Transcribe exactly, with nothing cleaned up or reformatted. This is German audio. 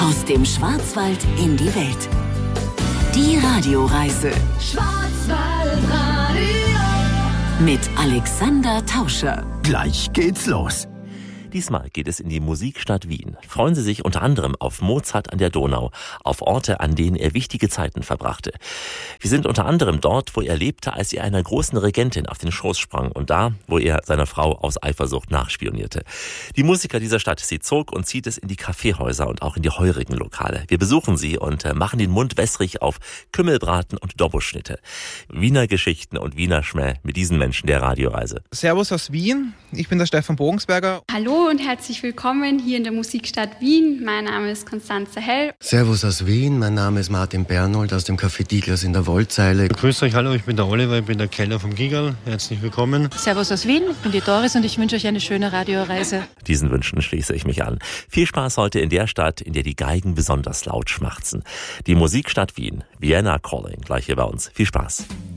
Aus dem Schwarzwald in die Welt. Die Radioreise. Schwarzwaldradio. Mit Alexander Tauscher. Gleich geht's los. Diesmal geht es in die Musikstadt Wien. Freuen Sie sich unter anderem auf Mozart an der Donau, auf Orte, an denen er wichtige Zeiten verbrachte. Wir sind unter anderem dort, wo er lebte, als er einer großen Regentin auf den Schoß sprang und da, wo er seiner Frau aus Eifersucht nachspionierte. Die Musiker dieser Stadt, sie zog und zieht es in die Kaffeehäuser und auch in die heurigen Lokale. Wir besuchen sie und machen den Mund wässrig auf Kümmelbraten und Dobboschnitte. Wiener Geschichten und Wiener Schmäh mit diesen Menschen der Radioreise. Servus aus Wien, ich bin der Stefan Bogensberger. Hallo und herzlich willkommen hier in der Musikstadt Wien. Mein Name ist Konstanze Hell. Servus aus Wien, mein Name ist Martin Bernold aus dem Café Diglas in der Wollzeile. Grüß euch, hallo, ich bin der Oliver, ich bin der Keller vom Gigerl. Herzlich willkommen. Servus aus Wien, ich bin die Doris und ich wünsche euch eine schöne Radioreise. Diesen Wünschen schließe ich mich an. Viel Spaß heute in der Stadt, in der die Geigen besonders laut schmachten. Die Musikstadt Wien, Vienna Calling, gleich hier bei uns. Viel Spaß.